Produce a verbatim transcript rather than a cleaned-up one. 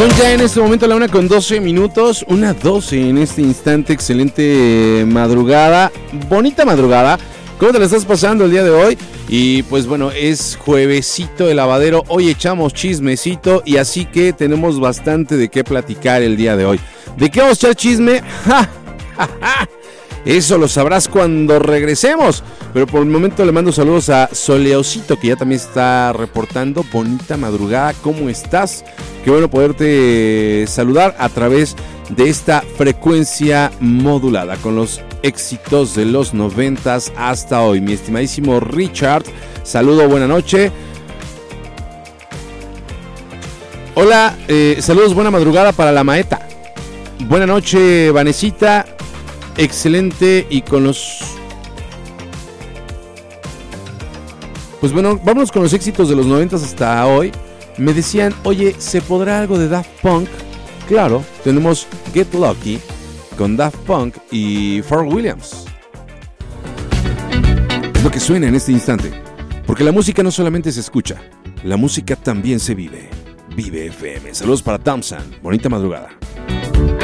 Son ya en este momento la una con doce minutos, una doce en este instante, excelente madrugada, bonita madrugada. ¿Cómo te la estás pasando el día de hoy? Y pues bueno, es juevesito de lavadero, hoy echamos chismecito y así que tenemos bastante de qué platicar el día de hoy. ¿De qué vamos a echar chisme? ¡Ja! ¡Ja, ja! Eso lo sabrás cuando regresemos. Pero por el momento le mando saludos a Soleocito, que ya también está reportando. Bonita madrugada, ¿cómo estás? Qué bueno poderte saludar a través de esta frecuencia modulada con los éxitos de los noventas hasta hoy. Mi estimadísimo Richard, saludo, buena noche. Hola, eh, saludos, buena madrugada para la Maeta. Buena noche, Vanesita. Excelente y con los... Pues bueno, vámonos con los éxitos de los noventas hasta hoy. Me decían, oye, ¿se podrá algo de Daft Punk? Claro, tenemos Get Lucky con Daft Punk y Pharrell Williams. Es lo que suena en este instante, porque la música no solamente se escucha, la música también se vive. Vive F M. Saludos para Thompson. Bonita madrugada.